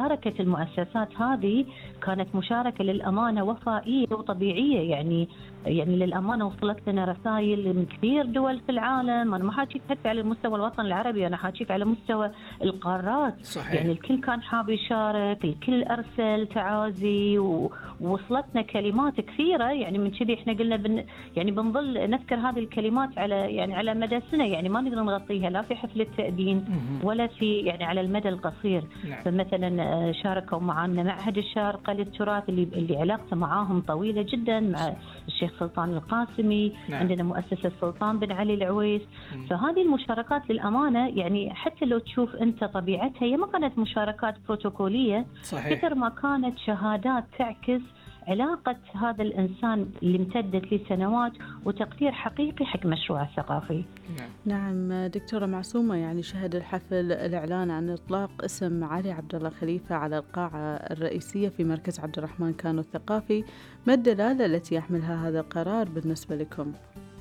مشاركة المؤسسات هذه كانت مشاركة للأمانة وفائية وطبيعية. يعني للأمانة وصلت لنا رسائل من كثير دول في العالم. أنا ما حاجيك حتى على مستوى الوطن العربي، أنا حاجيك على مستوى القارات. صحيح. يعني الكل كان حاب يشارك، الكل أرسل تعازي، ووصلتنا كلمات كثيرة. يعني من كذي إحنا قلنا يعني بنظل نذكر هذه الكلمات على مدى سنة. يعني ما نقدر نغطيها لا في حفل التأبين ولا في يعني على المدى القصير. نعم. فمثلا شاركوا معنا معهد الشارقة للتراث اللي علاقته معاهم طويلة جدا مع الشيخ سلطان القاسمي. نعم. عندنا مؤسسة سلطان بن علي العويس. فهذه المشاركات للأمانة يعني حتى لو تشوف أنت طبيعتها هي ما كانت مشاركات بروتوكولية. صحيح. كثر ما كانت شهادات تعكس علاقة هذا الإنسان اللي امتدت لسنوات وتقدير حقيقي حق مشروع الثقافي. نعم دكتورة معصومة، يعني شهد الحفل الإعلان عن إطلاق اسم علي عبد الله خليفة على القاعة الرئيسية في مركز عبد الرحمن كانو الثقافي. ما الدلالة التي يحملها هذا القرار بالنسبة لكم؟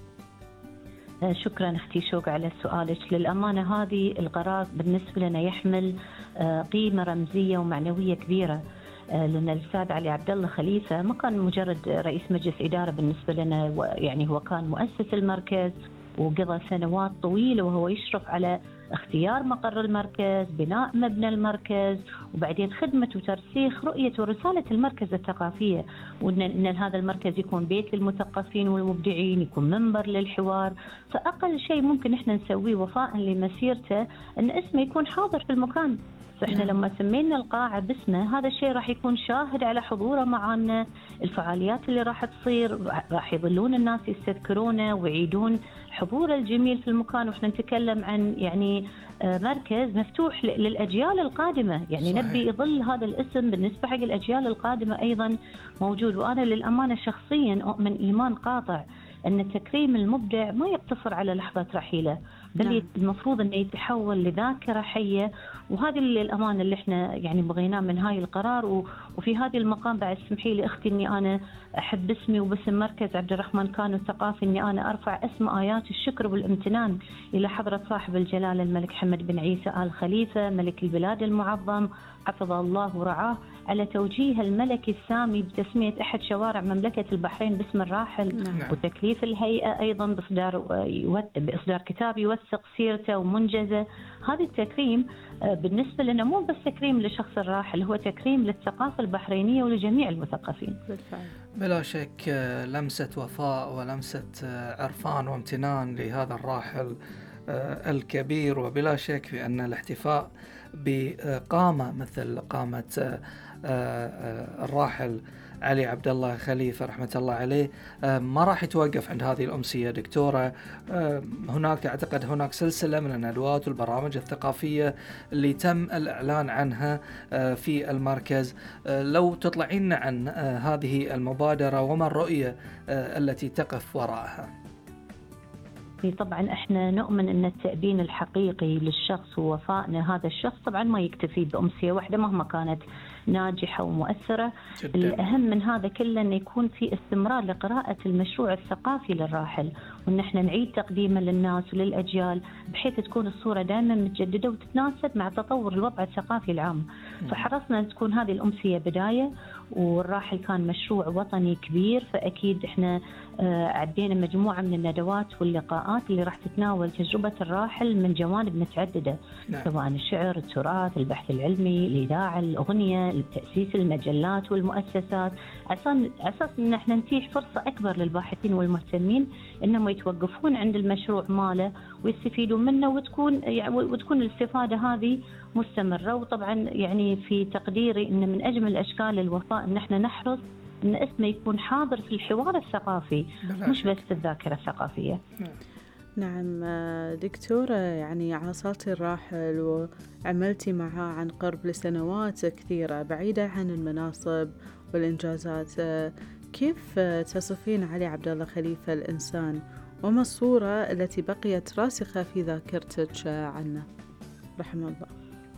شكرا أختي شوق على سؤالك. للأمانة هذه القرار بالنسبة لنا يحمل قيمة رمزية ومعنوية كبيرة، لأن الأستاذ علي عبد الله خليفة ما كان مجرد رئيس مجلس إدارة بالنسبة لنا، يعني هو كان مؤسس المركز وقضى سنوات طويلة وهو يشرف على اختيار مقر المركز، بناء مبنى المركز، وبعدين خدمة وترسيخ رؤية ورسالة المركز الثقافية، وإن هذا المركز يكون بيت للمثقفين والمبدعين، يكون منبر للحوار. فأقل شيء ممكن إحنا نسويه وفاء لمسيرته أن اسمه يكون حاضر في المكان. فإحنا لما سمينا القاعة باسمه هذا الشيء راح يكون شاهد على حضوره معنا. الفعاليات اللي راح تصير راح يظلون الناس يستذكرونه ويعيدون حضور الجميل في المكان. وإحنا نتكلم عن يعني مركز مفتوح للأجيال القادمة. يعني صحيح. نبي يظل هذا الاسم بالنسبة حق الأجيال القادمة أيضا موجود. وأنا للأمانة شخصيا أؤمن إيمان قاطع أن تكريم المبدع ما يقتصر على لحظة رحيله، بل المفروض أنه يتحول لذاكرة حية. وهذه الأمانة اللي احنا يعني بغيناه من هاي القرار. وفي هذه المقام بعد اسمحي لي أختي أني أنا أحب اسمي وباسم مركز عبد الرحمن كانو الثقافي أني أنا أرفع اسم آيات الشكر والامتنان إلى حضرة صاحب الجلالة الملك حمد بن عيسى آل خليفة ملك البلاد المعظم حفظه الله ورعاه على توجيه الملكي السامي بتسمية أحد شوارع مملكة البحرين باسم الراحل. وتكليف الهيئة أيضا بإصدار كتاب يوثق سيرته ومنجزه. هذا التكريم بالنسبة لنا مو بس تكريم لشخص الراحل، هو تكريم للثقافة البحرينية ولجميع المثقفين. بلا شك لمسة وفاء ولمسة عرفان وامتنان لهذا الراحل الكبير. وبلا شك بأن الاحتفاء بقامة مثل قامة الراحل علي عبد الله خليفة رحمة الله عليه ما راح يتوقف عند هذه الأمسية دكتورة. هناك أعتقد هناك سلسلة من الندوات والبرامج الثقافية اللي تم الإعلان عنها في المركز. لو تطلعين عن هذه المبادرة وما الرؤية التي تقف وراءها؟ طبعا احنا نؤمن ان التأبين الحقيقي للشخص ووفائنا هذا الشخص طبعا ما يكتفي بأمسية واحدة مهما كانت ناجحة ومؤثرة. الأهم من هذا كله أن يكون في استمرار لقراءة المشروع الثقافي للراحل، وأن احنا نعيد تقديمه للناس وللأجيال بحيث تكون الصورة دائما متجددة وتتناسب مع تطور الوضع الثقافي العام. فحرصنا أن تكون هذه الأمسية بداية، والراحل كان مشروع وطني كبير، فأكيد احنا عدينا مجموعة من الندوات واللقاءات اللي راح تتناول تجربة الراحل من جوانب متعددة. سواء الشعر، التراث، البحث العلمي، الإذاعة، الأغنية، تأسيس المجلات والمؤسسات، أساس أن احنا نتيح فرصة أكبر للباحثين والمهتمين أنهم يتوقفون عند المشروع ماله ويستفيدوا منه، وتكون الاستفادة هذه مستمرة. وطبعا يعني في تقديري أن من أجمل أشكال الوفاء أن احنا نحرص أن اسمه يكون حاضر في الحوار الثقافي مش بس في الذاكرة الثقافية. نعم دكتورة، يعني عاصرتي الراحل وعملتي معها عن قرب لسنوات كثيرة بعيدة عن المناصب والإنجازات. كيف تصفين علي عبد الله خليفة الإنسان، وما الصورة التي بقيت راسخة في ذاكرتك عنه رحمه الله؟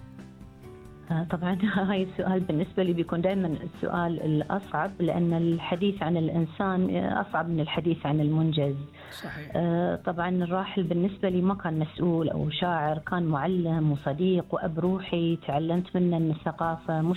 طبعا هاي السؤال بالنسبة لي بيكون دائما السؤال الأصعب، لأن الحديث عن الإنسان أصعب من الحديث عن المنجز. صحيح. طبعا الراحل بالنسبة لي ما كان مسؤول أو شاعر، كان معلم وصديق وأب روحي. تعلمت منه أن الثقافة مش